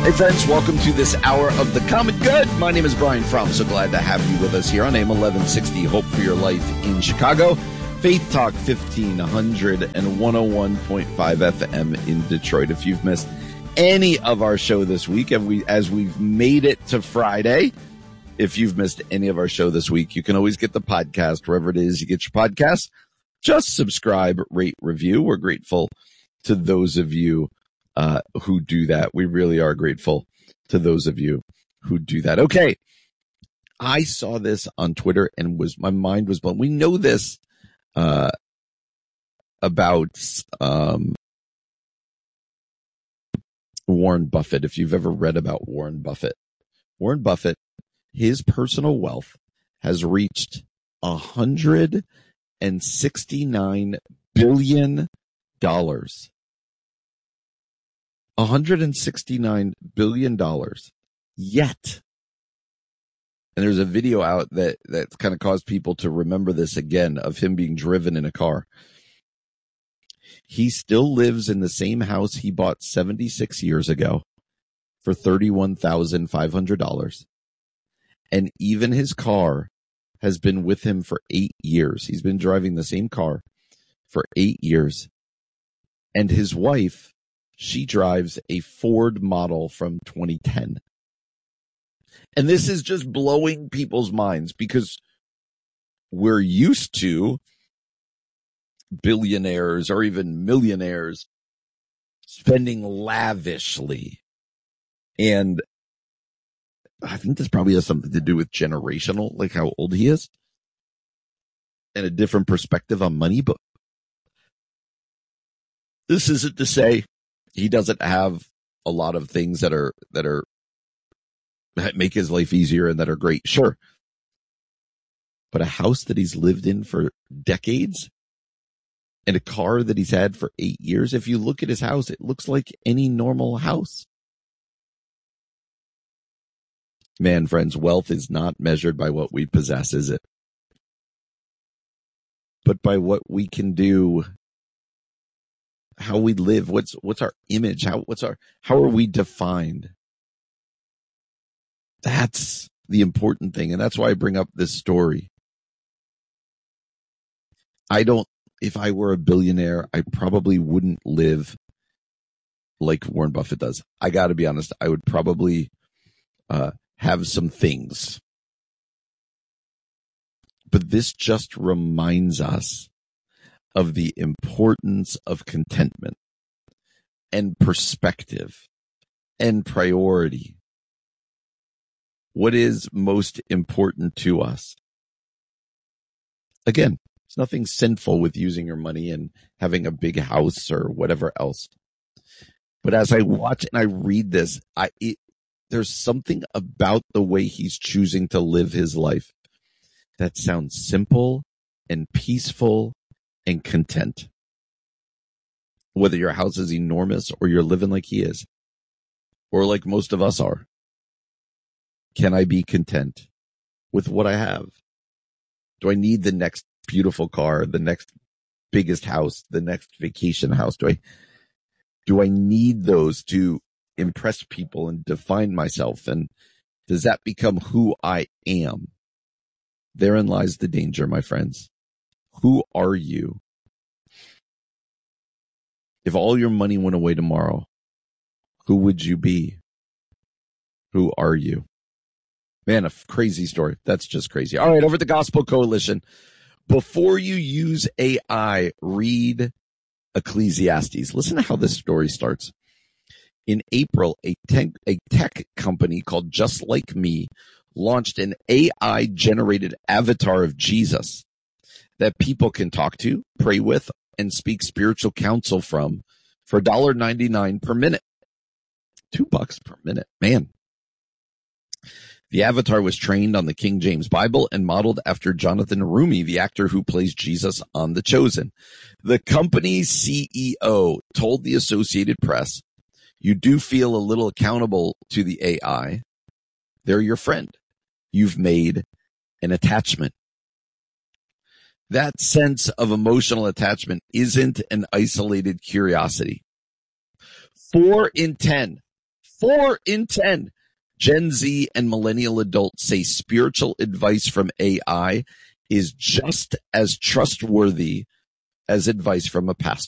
Hey friends, welcome to this hour of the Common Good. My name is Brian Fromm. So glad to have you with us here on AM 1160 Hope for Your Life in Chicago. Faith Talk 1500 and 101.5 FM in Detroit. If you've missed any of our show this week, and as we've made it to Friday, if you've missed any of our show this week, you can always get the podcast wherever it is you get your podcasts. Just subscribe, rate, review. We're grateful to those of you who do that. We really are grateful to those of you who do that. Okay. I saw this on Twitter and my mind was blown. We know this, about, Warren Buffett. If you've ever read about Warren Buffett, his personal wealth has reached $169 billion. $169 billion. Yet, and there's a video out that's kind of caused people to remember this again of him being driven in a car. He still lives in the same house he bought 76 years ago for $31,500. And even his car has been with him for 8 years. He's been driving the same car for 8 years. And his wife, she drives a Ford model from 2010. And this is just blowing people's minds because we're used to billionaires or even millionaires spending lavishly. And I think this probably has something to do with generational, like how old he is and a different perspective on money. But this isn't to say he doesn't have a lot of things that make his life easier and that are great. Sure. But a house that he's lived in for decades and a car that he's had for 8 years. If you look at his house, it looks like any normal house. Man, friends, wealth is not measured by what we possess, is it? But by what we can do, how we live, what's our image, how are we defined? That's the important thing. And that's why I bring up this story. If I were a billionaire, I probably wouldn't live like Warren Buffett does. I got to be honest. I would probably have some things. But this just reminds us of the importance of contentment and perspective and priority. What is most important to us? Again, there's nothing sinful with using your money and having a big house or whatever else. But as I watch and I read this, there's something about the way he's choosing to live his life that sounds simple and peaceful and content. Whether your house is enormous or you're living like he is, or like most of us are. Can I be content with what I have? Do I need the next beautiful car, the next biggest house, the next vacation house? Do I need those to impress people and define myself? And does that become who I am? Therein lies the danger, my friends. Who are you? If all your money went away tomorrow, who would you be? Who are you? Man, a crazy story. That's just crazy. All right, over at the Gospel Coalition. Before you use AI, read Ecclesiastes. Listen to how this story starts. In April, a tech company called Just Like Me launched an AI-generated avatar of Jesus that people can talk to, pray with, and speak spiritual counsel from for $1.99 per minute. $2 per minute. Man. The avatar was trained on the King James Bible and modeled after Jonathan Rumi, the actor who plays Jesus on The Chosen. The company's CEO told the Associated Press, "You do feel a little accountable to the AI. They're your friend. You've made an attachment." That sense of emotional attachment isn't an isolated curiosity. 4 in 10 4 in 10 Gen Z and millennial adults say spiritual advice from AI is just as trustworthy as advice from a pastor.